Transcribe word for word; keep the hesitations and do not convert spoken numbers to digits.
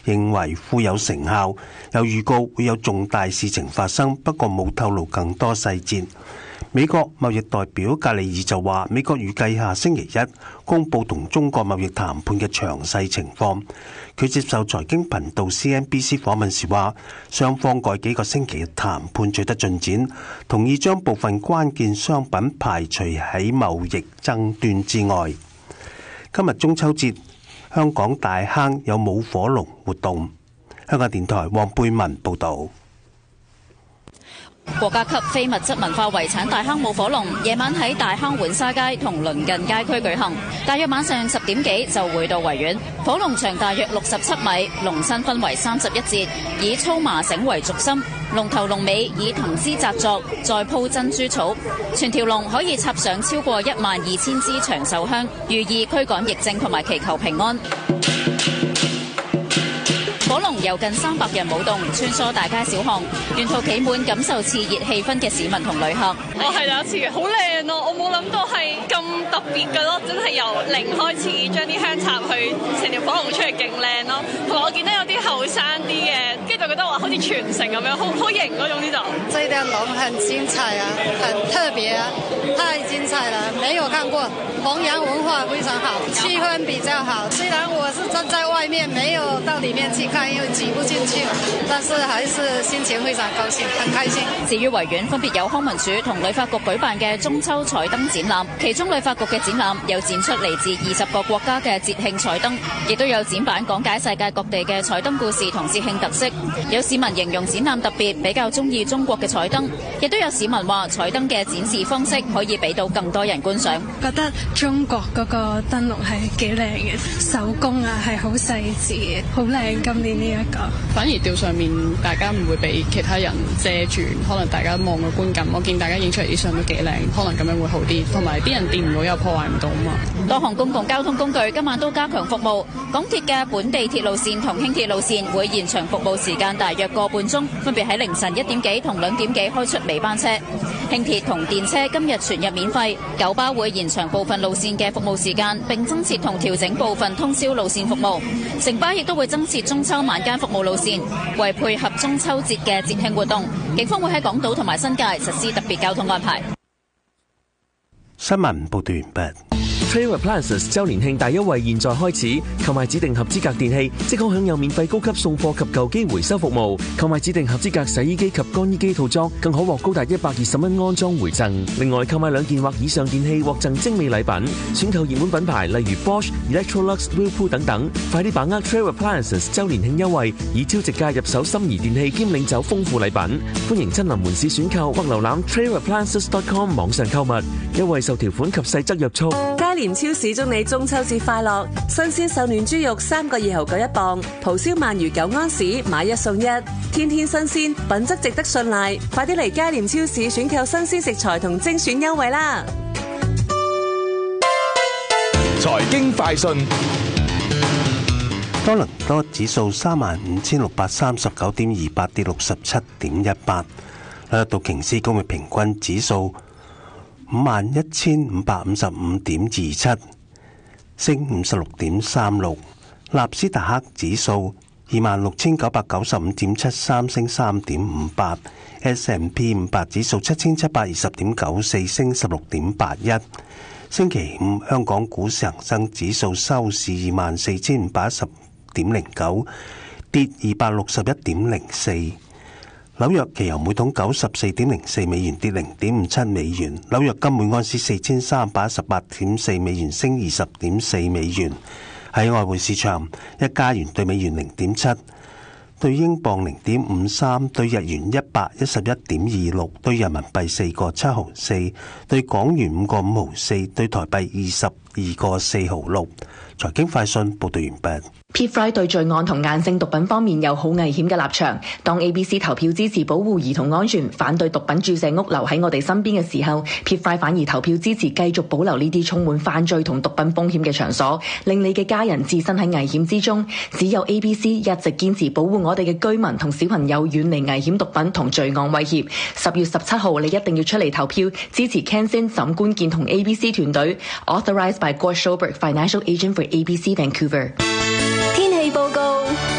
認為富有成效，又預告會有重大事情發生，不過冇透露更多細節。美國貿易代表格里爾就話，美國預計下星期一公佈同中國貿易談判嘅詳細情況。佢接受財經頻道 C N B C 訪問時話，雙方過幾個星期嘅談判取得進展，同意將部分關鍵商品排除喺貿易爭端之外。今日中秋節，香港大坑有舞火龍活動。香港電台黃貝文報導。 國家級非物質文化遺產大坑舞火龍夜晚喺大坑浣紗街同鄰近街區舉行，大約晚上十點幾就會到維園。火龍長大約六十七米，龍身分為三十一節，以粗麻繩為軸心，龍頭龍尾以藤枝紮作，再鋪珍珠草。全條龍可以插上超過一萬二千支長壽香，寓意驅趕疫症同埋祈求平安。火龍有近三百人舞動，穿梭大街小巷，沿途企滿感受熾熱氣氛嘅市民同旅客。 我係第一次嘅，好靚咯！我冇諗到係咁特別嘅咯，真係由零開始將啲香插去，成條火龍出嚟勁靚咯。同埋我見到有啲後生啲嘅，跟住就覺得話好似傳承咁樣，好好型嗰種啲就。 這條龍很精彩啊，很特別啊，太精彩了，沒有看過。弘揚文化非常好，氣氛比較好。雖然我是站在外面，沒有到裡面去看，因為擠不進去，但是還是心情非常高興，很開心。 至於維園分別有康文署同旅發局舉辦嘅中秋彩燈展覽，其中旅發局嘅展覽有展出嚟自二十個國家嘅節慶彩燈，亦都有展板講解世界各地嘅彩燈故事同節慶特色。有市民形容展覽特別，比較中意中國嘅彩燈，亦都有市民話彩燈嘅展示方式可以俾到更多人觀賞。 覺得中國嗰個燈籠係幾靚嘅，手工啊係好細緻嘅，好靚。今年呢一個反而吊上面大家唔會俾其他人遮住，可能大家望個觀感，我見大家影出嚟啲相都幾靚，可能咁樣會好啲，同埋啲人掂唔到又破壞唔到啊嘛。 多項公共交通工具今晚都加強服務，港鐵嘅本地鐵路線同輕鐵路線會延長服務時間大約個半鐘，分別喺凌晨一點幾同兩點幾開出尾班車。輕鐵同電車今日全日免費，九巴會延長部分路線嘅服務時間，並增設同調整部分通宵路線服務。城巴亦都會增設中秋晚間服務路線，為配合中秋節嘅節慶活動，警方會喺港島同埋新界實施特別交通安排。 新聞報道完畢。 Trail Appliances 周年慶大優惠現在開始，購買指定合資格電器即可享有免費高級送貨及舊機回收服務，購買指定合資格洗衣機及乾衣機套裝更可獲高達一百二十蚊安裝回贈。另外購買兩件或以上電器獲贈精美禮品，選購熱門品牌例如 Bosch、Electrolux、Whirlpool 等等。快啲把握 Trail Appliances 周年慶優惠，以超值價入手心儀電器兼領走豐富禮品。歡迎親臨門市選購或瀏覽 trail appliances dot com 網上購物，優惠受條款及細則約束。 佳廉超市祝你中秋節快樂！新鮮手嫩豬肉三個二毫九一磅，蒲燒鰻魚九安士買一送一，天天新鮮，品質值得信賴。快啲嚟佳廉超市選購新鮮食材同精選優惠啦！ 財經快訊。 多倫多指數三萬五千六百三十九點二八，跌六十七點一八。紐約道瓊斯工業平均指數五萬一千五百五十五點二七，升五十六點三六。納斯達克指數二萬六千九百九十五點七三，升三點五八。S and P 五百指數七千七百二十點九四，升十六點八一。星期五香港股市恒生指數收市二萬四千五百一十點零九，跌二百六十一點零四。紐約期油每桶九十四點零四美元，跌零點五七美元。紐約金每安士四千三百一十八點四美元，升二十點四美元。喺外匯市場，一加元對美元零點七，對英鎊零點五三，對日元一百一十一點二六，對人民幣四個七毫四，對港元五個五毫四，對台幣二十二個四毫六。財經快訊報道完畢。 Pete Fry 對罪案同硬性毒品方面有好危險嘅立場。當 A B C 投票支持保護兒童安全、反對毒品注射屋留喺我哋身邊嘅時候， Pete Fry 反而投票支持繼續保留呢啲充滿犯罪同毒品風險嘅場所，令你嘅家人置身喺危險之中。只有 A B C 一直堅持保護我哋嘅居民同小朋友遠離危險毒品同罪案威脅。十月十七號你一定要出嚟投票，支持 Ken Sin 沈官健同 A B C 團隊。Authorized by Gord Schobert, Financial Agent for A B C Vancouver。